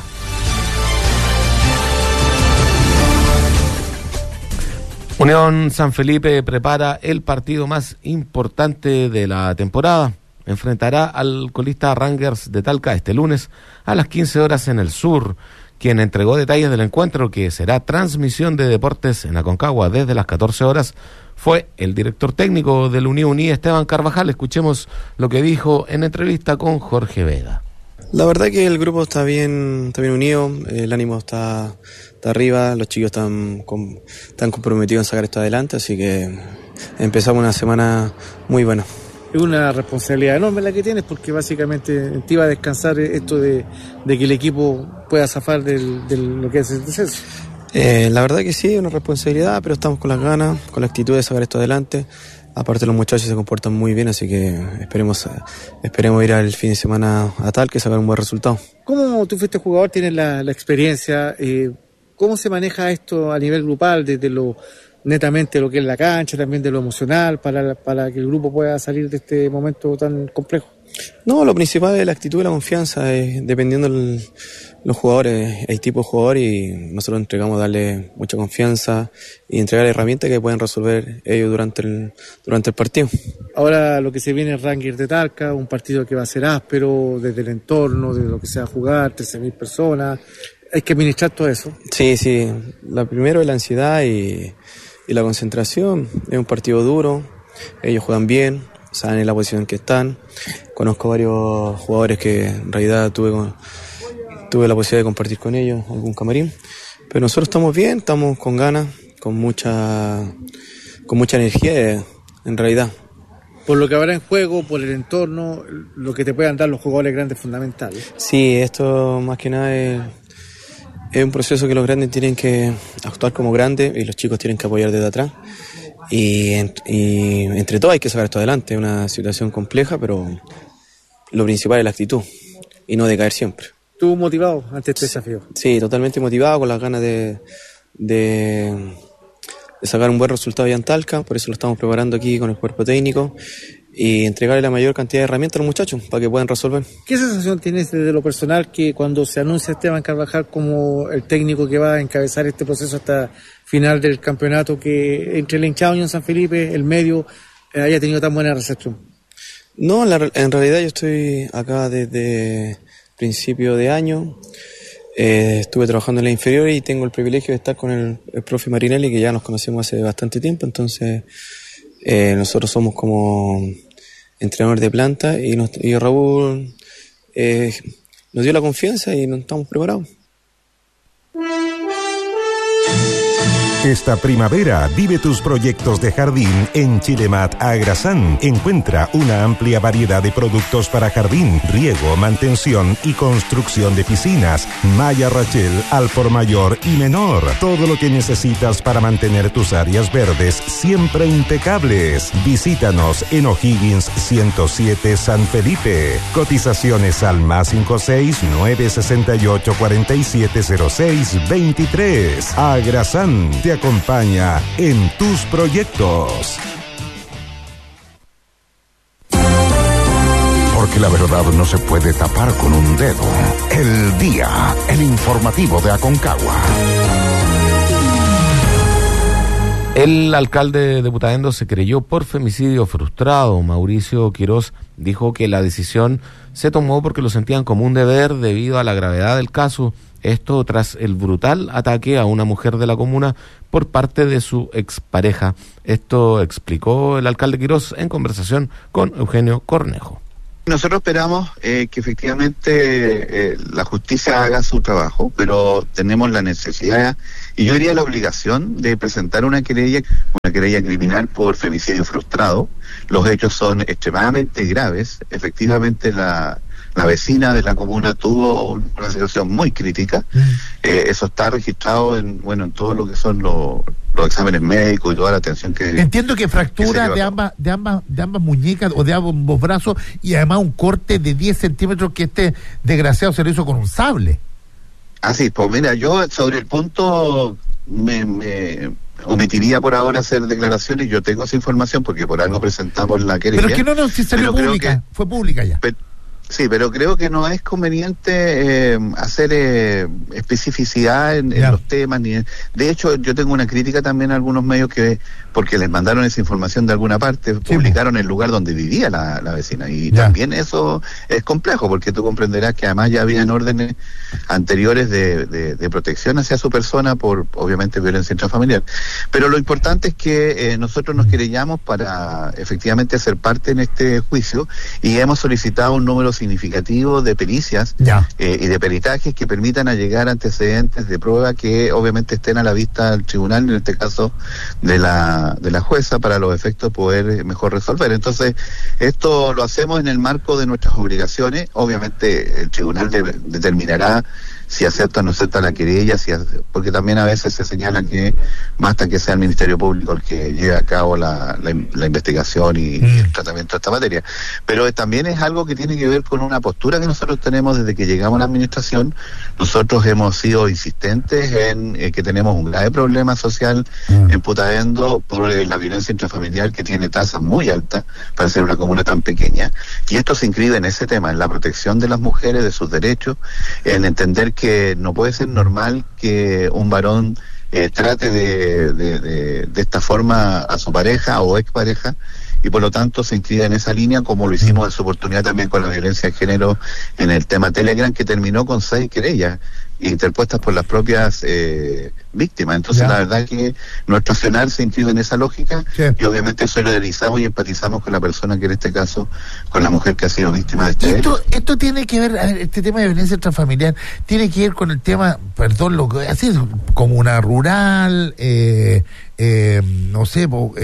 Unión San Felipe prepara el partido más importante de la temporada. Enfrentará al colista Rangers de Talca este lunes a las 15 horas en el sur. Quien entregó detalles del encuentro, que será transmisión de deportes en Aconcagua desde las 14 horas, fue el director técnico del Unión, Esteban Carvajal. Escuchemos lo que dijo en entrevista con Jorge Vega. La verdad que el grupo está bien unido, el ánimo está arriba, los chicos están comprometidos en sacar esto adelante, así que empezamos una semana muy buena. Es una responsabilidad enorme la que tienes, porque básicamente te iba a descansar esto de que el equipo pueda zafar de lo que es el descenso. La verdad que sí, es una responsabilidad, pero estamos con las ganas, con la actitud de sacar esto adelante. Aparte los muchachos se comportan muy bien, así que esperemos ir al fin de semana a Talca y sacar un buen resultado. ¿Cómo tú fuiste jugador, tienes la experiencia? ¿Cómo se maneja esto a nivel grupal, desde netamente lo que es la cancha, también de lo emocional, para que el grupo pueda salir de este momento tan complejo? No, lo principal es la actitud y la confianza, dependiendo los jugadores, el tipo de jugador, y nosotros entregamos darle mucha confianza y entregar herramientas que pueden resolver ellos durante el partido. Ahora lo que se viene es Rangers de Talca, un partido que va a ser áspero desde el entorno, de lo que se va a jugar, 13.000 personas, hay que administrar todo eso. Sí, la primero es la ansiedad y la concentración. Es un partido duro, ellos juegan bien, saben en la posición en que están. Conozco varios jugadores que en realidad tuve la posibilidad de compartir con ellos algún camarín, pero nosotros estamos bien, estamos con ganas, con mucha energía en realidad. Por lo que habrá en juego, por el entorno, lo que te puedan dar los jugadores grandes fundamentales. Sí, esto más que nada es un proceso que los grandes tienen que actuar como grandes y los chicos tienen que apoyar desde atrás. Y entre todos hay que sacar esto adelante. Es una situación compleja, pero lo principal es la actitud y no decaer siempre. ¿Tú motivado ante este desafío? Sí, totalmente motivado, con las ganas de sacar un buen resultado allá en Talca. Por eso lo estamos preparando aquí con el cuerpo técnico y entregarle la mayor cantidad de herramientas a los muchachos para que puedan resolver. ¿Qué sensación tienes desde lo personal que cuando se anuncia Esteban Carvajal como el técnico que va a encabezar este proceso hasta final del campeonato, que entre el hinchado Unión San Felipe, el medio, haya tenido tan buena recepción? No, en realidad yo estoy acá desde principio de año. Estuve trabajando en la inferior y tengo el privilegio de estar con el profe Marinelli, que ya nos conocemos hace bastante tiempo. Entonces nosotros somos como entrenadores de planta y Raúl nos dio la confianza y nos estamos preparados. Esta primavera vive tus proyectos de jardín en Chilemat Agrasán. Encuentra una amplia variedad de productos para jardín, riego, mantención y construcción de piscinas, malla Rachel al por mayor y menor. Todo lo que necesitas para mantener tus áreas verdes siempre impecables. Visítanos en O'Higgins 107 San Felipe. Cotizaciones al +56 968 4706 23. Agrasán te acompaña en tus proyectos. Porque la verdad no se puede tapar con un dedo. El día, el informativo de Aconcagua. El alcalde de Putaendo se creyó por femicidio frustrado. Mauricio Quirós dijo que la decisión se tomó porque lo sentían como un deber debido a la gravedad del caso. Esto tras el brutal ataque a una mujer de la comuna por parte de su expareja. Esto explicó el alcalde Quirós en conversación con Eugenio Cornejo. Nosotros esperamos que efectivamente la justicia haga su trabajo, pero tenemos la necesidad y yo diría la obligación de presentar una querella criminal por femicidio frustrado. Los hechos son extremadamente graves. Efectivamente la vecina de la comuna tuvo una situación muy crítica. Eso está registrado en todo lo que son los exámenes médicos y toda la atención que... Entiendo que fractura de ambas muñecas o de ambos brazos y además un corte de 10 centímetros que este desgraciado se lo hizo con un sable. Así, pues mira, yo sobre el punto me omitiría por ahora hacer declaraciones. Yo tengo esa información porque por algo presentamos la querella. Pero es que no, si salió pública, fue pública ya. Sí, pero creo que no es conveniente hacer especificidad en los temas. De hecho, yo tengo una crítica también a algunos medios que, porque les mandaron esa información de alguna parte, publicaron el lugar donde vivía la vecina. Y también eso es complejo, porque tú comprenderás que además ya habían órdenes anteriores de protección hacia su persona por, obviamente, violencia intrafamiliar. Pero lo importante es que nosotros nos querellamos para efectivamente hacer parte en este juicio y hemos solicitado un número significativo de pericias y de peritajes que permitan allegar antecedentes de prueba que obviamente estén a la vista del tribunal, en este caso de la jueza, para los efectos de poder mejor resolver. Entonces, esto lo hacemos en el marco de nuestras obligaciones. Obviamente el tribunal determinará si acepta o no acepta la querella, porque también a veces se señala que basta que sea el Ministerio Público el que lleve a cabo la investigación y el tratamiento de esta materia. Pero también es algo que tiene que ver con una postura que nosotros tenemos desde que llegamos a la administración. Nosotros hemos sido insistentes en que tenemos un grave problema social en Putaendo por la violencia intrafamiliar, que tiene tasas muy altas para ser una comuna tan pequeña, y esto se inscribe en ese tema, en la protección de las mujeres, de sus derechos, en entender que no puede ser normal que un varón trate de esta forma a su pareja o expareja, y por lo tanto se inscribe en esa línea, como lo hicimos en su oportunidad también con la violencia de género en el tema Telegram, que terminó con 6 querellas interpuestas por las propias víctimas. Entonces la verdad que nuestro accionar se inscribe en esa lógica y obviamente solidarizamos y empatizamos con la persona que en este caso, con la mujer que ha sido víctima de este hecho. Esto tiene que ver, este tema de violencia intrafamiliar tiene que ver con el tema, así como una rural, no sé,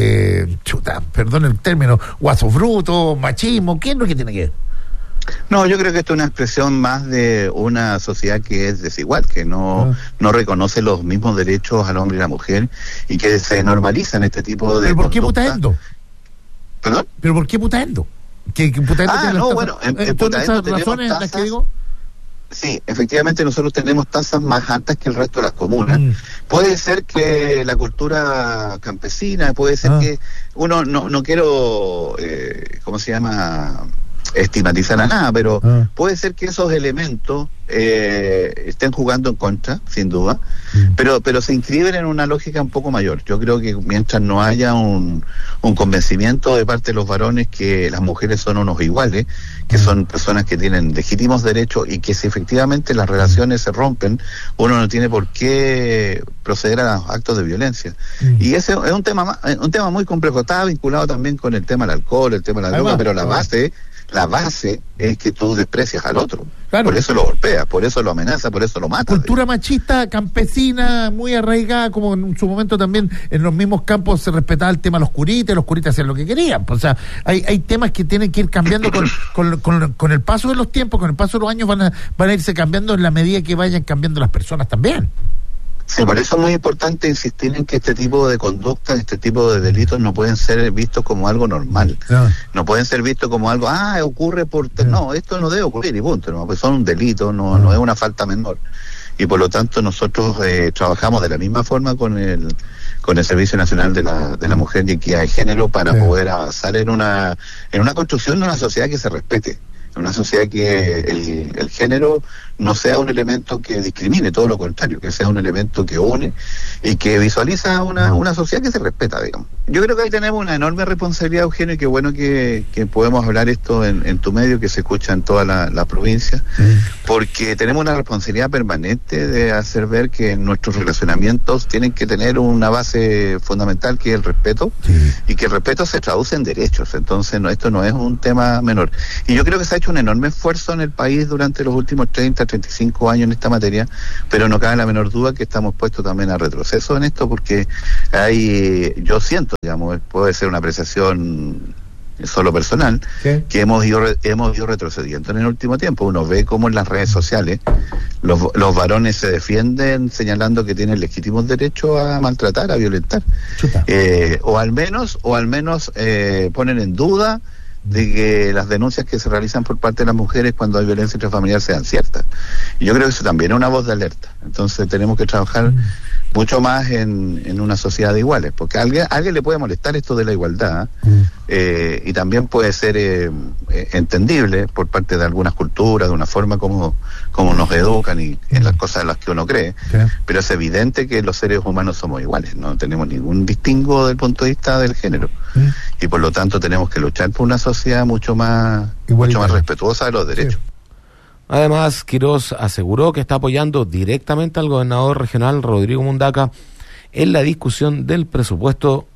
perdón el término, guaso bruto, machismo, ¿qué es lo que tiene que ver? No, yo creo que esto es una expresión más de una sociedad que es desigual, que no reconoce los mismos derechos al hombre y a la mujer, y que se normalizan este tipo de... ¿Pero por qué Putaendo? ¿Perdón? ¿Pero por qué Putaendo? ¿Que Putaendo en Putaendo tenemos razones tasas, las que digo? Sí, efectivamente nosotros tenemos tasas más altas que el resto de las comunas. Puede ser que la cultura campesina, puede ser que uno, no quiero, ¿cómo se llama?, estigmatizar a nada, pero puede ser que esos elementos estén jugando en contra, sin duda, pero se inscriben en una lógica un poco mayor. Yo creo que mientras no haya un convencimiento de parte de los varones que las mujeres son unos iguales, que son personas que tienen legítimos derechos, y que si efectivamente las relaciones se rompen, uno no tiene por qué proceder a actos de violencia. Y ese es un tema muy complejo. Estaba vinculado también con el tema del alcohol, el tema de la droga, pero la base la base es que tú desprecias al otro. Claro. Por eso lo golpeas, por eso lo amenazas, por eso lo matas. Cultura machista, campesina, muy arraigada, como en su momento también en los mismos campos se respetaba el tema de los curitas hacían lo que querían. O sea, hay temas que tienen que ir cambiando con el paso de los tiempos, con el paso de los años van a irse cambiando en la medida que vayan cambiando las personas también. Sí, por eso es muy importante insistir en que este tipo de conductas, este tipo de delitos no pueden ser vistos como algo normal. No pueden ser vistos como algo, ocurre por... No, esto no debe ocurrir y punto. No, pues son un delito, no es una falta menor. Y por lo tanto nosotros trabajamos de la misma forma con el Servicio Nacional de la Mujer y Equidad de Género para poder avanzar en una construcción de una sociedad que se respete. Una sociedad que el género no sea un elemento que discrimine, todo lo contrario, que sea un elemento que une y que visualiza una sociedad que se respeta, digamos. Yo creo que ahí tenemos una enorme responsabilidad, Eugenio, y qué bueno que podemos hablar esto en tu medio, que se escucha en toda la provincia, porque tenemos una responsabilidad permanente de hacer ver que nuestros relacionamientos tienen que tener una base fundamental, que es el respeto, y que el respeto se traduce en derechos. Entonces, esto no es un tema menor. Y yo creo que se ha hecho un enorme esfuerzo en el país durante los últimos 35 años en esta materia, pero no cabe la menor duda que estamos puestos también a retroceso en esto, porque yo siento, digamos, puede ser una apreciación solo personal, que hemos ido retrocediendo en el último tiempo. Uno ve cómo en las redes sociales los varones se defienden señalando que tienen legítimos derechos a maltratar, a violentar, o al menos ponen en duda de que las denuncias que se realizan por parte de las mujeres cuando hay violencia intrafamiliar sean ciertas. Y yo creo que eso también es una voz de alerta. Entonces tenemos que trabajar mucho más en una sociedad de iguales, porque a alguien le puede molestar esto de la igualdad, y también puede ser entendible por parte de algunas culturas, de una forma como nos educan y en las cosas en las que uno cree, pero es evidente que los seres humanos somos iguales, no tenemos ningún distingo desde el punto de vista del género, y por lo tanto tenemos que luchar por una sociedad mucho más respetuosa de los derechos. Además, Quirós aseguró que está apoyando directamente al gobernador regional Rodrigo Mundaca en la discusión del presupuesto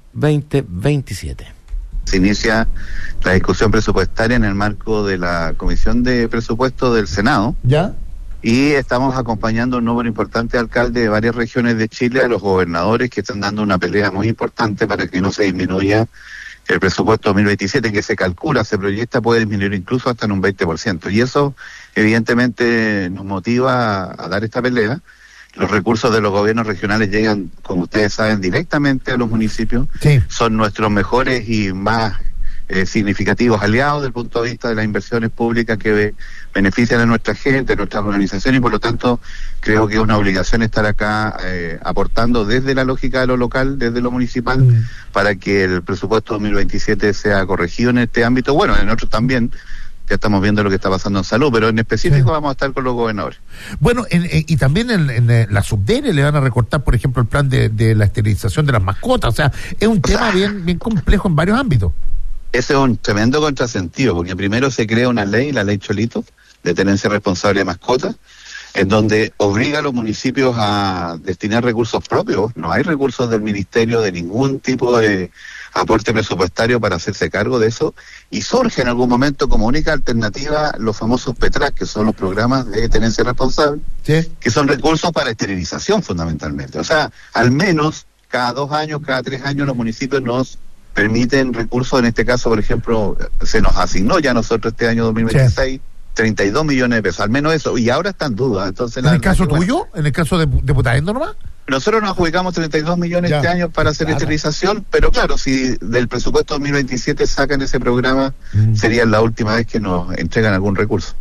2027. Se inicia la discusión presupuestaria en el marco de la Comisión de Presupuesto del Senado. ¿Ya? Y estamos acompañando un número importante de alcaldes de varias regiones de Chile, a los gobernadores que están dando una pelea muy importante para que no se disminuya el presupuesto 2027, que se proyecta, puede disminuir incluso hasta en un 20%. Y eso, evidentemente, nos motiva a dar esta pelea. Los recursos de los gobiernos regionales llegan, como ustedes saben, directamente a los municipios. Son nuestros mejores y más significativos aliados desde el punto de vista de las inversiones públicas que benefician a nuestra gente, a nuestras organizaciones, y por lo tanto creo que es una obligación estar acá aportando desde la lógica de lo local, desde lo municipal, para que el presupuesto 2027 sea corregido en este ámbito. Bueno, en otros también. Ya estamos viendo lo que está pasando en salud, pero en específico vamos a estar con los gobernadores. Bueno, y también en la subdere le van a recortar, por ejemplo, el plan de la esterilización de las mascotas. O sea, es un tema bien complejo en varios ámbitos. Ese es un tremendo contrasentido, porque primero se crea una ley, la ley Cholito, de tenencia responsable de mascotas, en donde obliga a los municipios a destinar recursos propios. No hay recursos del ministerio de ningún tipo de aporte presupuestario para hacerse cargo de eso, y surge en algún momento como única alternativa los famosos PETRAS, que son los programas de tenencia responsable, que son recursos para esterilización fundamentalmente. O sea, al menos cada 2 años, cada 3 años los municipios nos permiten recursos. En este caso, por ejemplo, se nos asignó ya nosotros este año 2026 32 millones de pesos, al menos eso, y ahora está en duda. Entonces, ¿en el caso tuyo? ¿En el caso de Putaendo nomás? Nosotros nos adjudicamos 32 millones este año para hacer esterilización, pero claro, si del presupuesto 2027 sacan ese programa, sería la última vez que nos entregan algún recurso.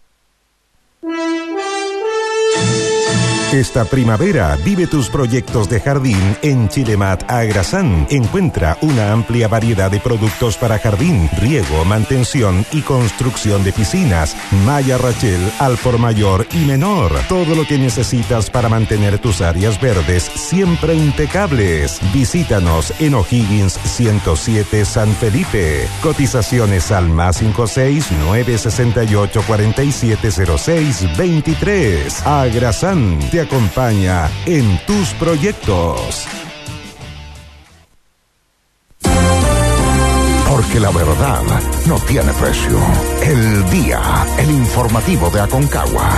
Esta primavera vive tus proyectos de jardín en Chilemat Agrasán. Encuentra una amplia variedad de productos para jardín, riego, mantención y construcción de piscinas. Maya Rachel al por mayor y menor. Todo lo que necesitas para mantener tus áreas verdes siempre impecables. Visítanos en O'Higgins 107 San Felipe. Cotizaciones al +56 968 4706 23. Agrasán te acompaña en tus proyectos. porque la verdad no tiene precio. El Día, el informativo de Aconcagua.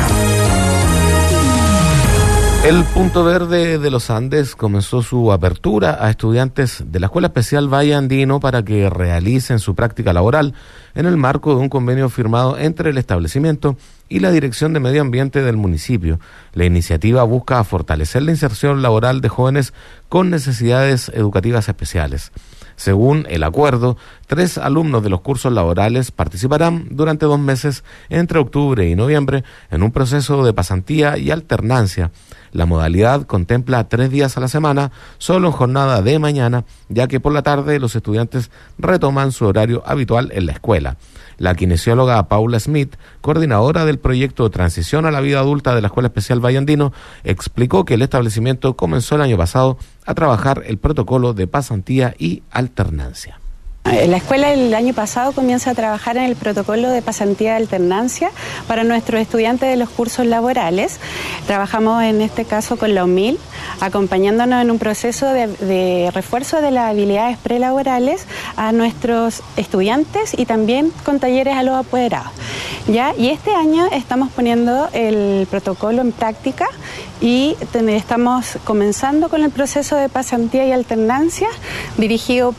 El Punto Verde de los Andes comenzó su apertura a estudiantes de la Escuela Especial Valle Andino para que realicen su práctica laboral en el marco de un convenio firmado entre el establecimiento y la Dirección de Medio Ambiente del municipio. La iniciativa busca fortalecer la inserción laboral de jóvenes con necesidades educativas especiales. Según el acuerdo, 3 alumnos de los cursos laborales participarán durante 2 meses entre octubre y noviembre en un proceso de pasantía y alternancia. La modalidad contempla 3 días a la semana, solo en jornada de mañana, ya que por la tarde los estudiantes retoman su horario habitual en la escuela. La kinesióloga Paula Smith, coordinadora del proyecto Transición a la Vida Adulta de la Escuela Especial Valle Andino, explicó que el establecimiento comenzó el año pasado a trabajar el protocolo de pasantía y alternancia. La escuela el año pasado comienza a trabajar en el protocolo de pasantía de alternancia para nuestros estudiantes de los cursos laborales. Trabajamos en este caso con la UMIL, acompañándonos en un proceso de refuerzo de las habilidades prelaborales a nuestros estudiantes y también con talleres a los apoderados. ¿Ya? Y este año estamos poniendo el protocolo en práctica y estamos comenzando con el proceso de pasantía y alternancia dirigido